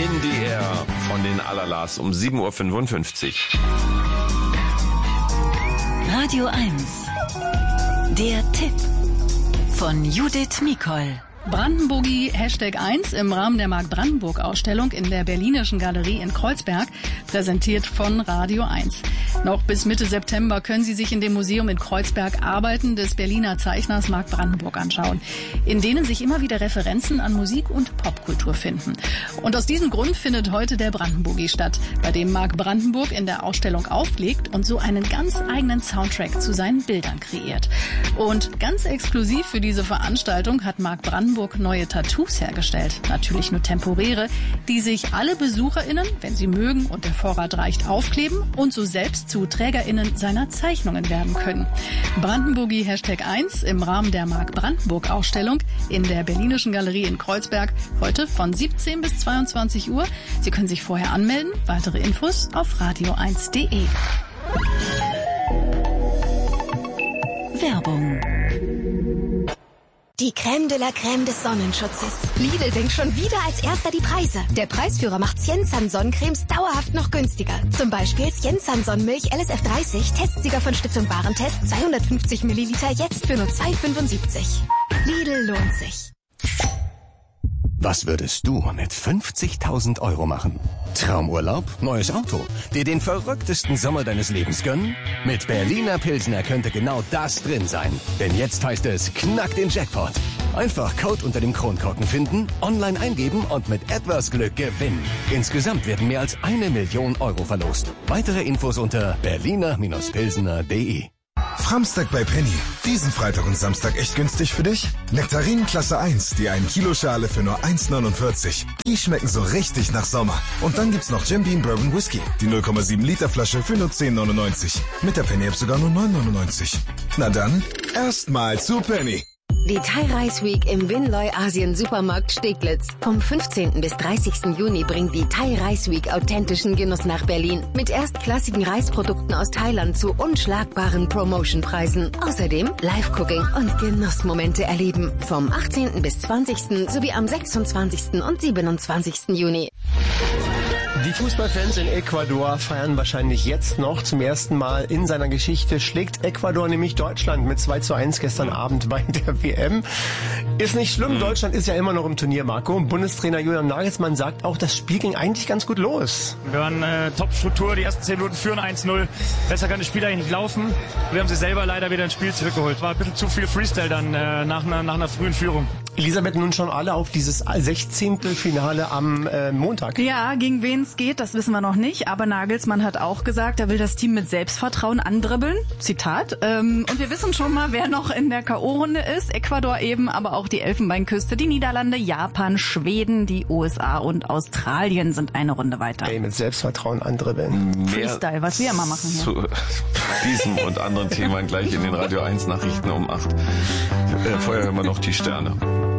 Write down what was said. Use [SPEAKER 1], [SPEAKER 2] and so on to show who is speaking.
[SPEAKER 1] in die Air von den Alalas um 7.55 Uhr.
[SPEAKER 2] Radio 1. Der Tipp von Judith Mikol.
[SPEAKER 3] Brandenburgi #1 im Rahmen der Mark-Brandenburg-Ausstellung in der Berlinischen Galerie in Kreuzberg, präsentiert von Radio 1. Noch bis Mitte September können Sie sich in dem Museum in Kreuzberg Arbeiten des Berliner Zeichners Mark Brandenburg anschauen, in denen sich immer wieder Referenzen an Musik und Popkultur finden. Und aus diesem Grund findet heute der Brandenburgi statt, bei dem Mark Brandenburg in der Ausstellung auflegt und so einen ganz eigenen Soundtrack zu seinen Bildern kreiert. Und ganz exklusiv für diese Veranstaltung hat Mark Brandenburg neue Tattoos hergestellt, natürlich nur temporäre, die sich alle BesucherInnen, wenn sie mögen und der Vorrat reicht, aufkleben und so selbst zu TrägerInnen seiner Zeichnungen werden können. Brandenburgi #1 im Rahmen der Mark-Brandenburg-Ausstellung in der Berlinischen Galerie in Kreuzberg, heute von 17 bis 22 Uhr. Sie können sich vorher anmelden. Weitere Infos auf radio1.de.
[SPEAKER 2] Werbung.
[SPEAKER 4] Die Crème de la Crème des Sonnenschutzes. Lidl senkt schon wieder als erster die Preise. Der Preisführer macht Siensan Sonnencremes dauerhaft noch günstiger. Zum Beispiel Siensan Sonnenmilch LSF 30, Testsieger von Stiftung Warentest, 250 Milliliter, jetzt für nur 2,75. Lidl lohnt sich.
[SPEAKER 5] Was würdest du mit 50.000 € machen? Traumurlaub? Neues Auto? Dir den verrücktesten Sommer deines Lebens gönnen? Mit Berliner Pilsner könnte genau das drin sein. Denn jetzt heißt es, knack den Jackpot. Einfach Code unter dem Kronkorken finden, online eingeben und mit etwas Glück gewinnen. Insgesamt werden mehr als 1 Million € verlost. Weitere Infos unter berliner-pilsner.de.
[SPEAKER 6] Framstag bei Penny. Diesen Freitag und Samstag echt günstig für dich? Nektarinen Klasse 1, die 1 Kilo Schale für nur 1,49. Die schmecken so richtig nach Sommer. Und dann gibt's noch Jim Beam Bourbon Whisky, die 0,7 Liter Flasche für nur 10,99. Mit der Penny App sogar nur 9,99. Na dann, erstmal zu Penny.
[SPEAKER 4] Die Thai Rice Week im Winloy Asien Supermarkt Steglitz. Vom 15. bis 30. Juni bringt die Thai Rice Week authentischen Genuss nach Berlin. Mit erstklassigen Reisprodukten aus Thailand zu unschlagbaren Promotionpreisen. Außerdem Live-Cooking und Genussmomente erleben. Vom 18. bis 20. sowie am 26. und 27. Juni.
[SPEAKER 7] Die Fußballfans in Ecuador feiern wahrscheinlich jetzt noch zum ersten Mal in seiner Geschichte. Schlägt Ecuador nämlich Deutschland mit 2:1 gestern Abend bei der WM. Ist nicht schlimm, Deutschland ist ja immer noch im Turnier, Marco. Bundestrainer Julian Nagelsmann sagt auch, das Spiel ging eigentlich ganz gut los.
[SPEAKER 8] Wir waren Top-Struktur, die ersten 10 Minuten führen 1-0. Besser kann das Spiel eigentlich nicht laufen. Wir haben sie selber leider wieder ins Spiel zurückgeholt. War ein bisschen zu viel Freestyle dann nach einer frühen Führung.
[SPEAKER 7] Elisabeth, nun schon alle auf dieses 16. Finale am Montag.
[SPEAKER 3] Ja, gegen wen es geht, das wissen wir noch nicht. Aber Nagelsmann hat auch gesagt, er will das Team mit Selbstvertrauen andribbeln. Zitat. Und wir wissen schon mal, wer noch in der K.O.-Runde ist. Ecuador eben, aber auch die Elfenbeinküste, die Niederlande, Japan, Schweden, die USA und Australien sind eine Runde weiter.
[SPEAKER 7] Ey, mit Selbstvertrauen andribbeln.
[SPEAKER 3] Freestyle, was wir immer machen hier.
[SPEAKER 1] Zu diesem und anderen Themen gleich in den Radio 1 Nachrichten um 8. Vorher hören wir noch die Sterne.